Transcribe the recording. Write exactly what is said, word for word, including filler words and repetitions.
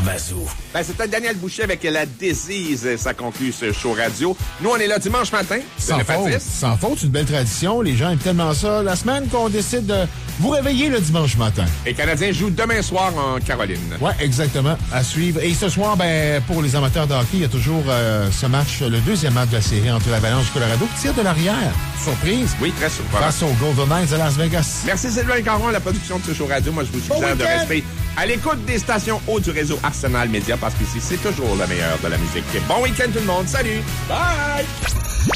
Bazou. Ben, c'était Daniel Boucher avec la Disease. Ça conclut ce show radio. Nous, on est là dimanche matin. Sans faute. Sans faute, c'est une belle tradition. Les gens aiment tellement ça. La semaine qu'on décide de vous réveiller le dimanche matin. Et Canadiens jouent demain soir en Caroline. Ouais, exactement. À suivre. Et ce soir, ben, pour les amateurs de hockey, il y a toujours euh, ce match, le deuxième match de la série entre l'Avalanche et Colorado, qui tire de l'arrière. Surprise. Oui, très surprenant. Face aux Golden Knights de Las Vegas. Merci Sylvain Caron à la production de ce show radio. Moi, je vous suggère bon de rester à l'écoute des stations hautes du réseau Arsenal Média parce qu'ici, c'est toujours la meilleure de la musique. Bon week-end tout le monde. Salut. Bye.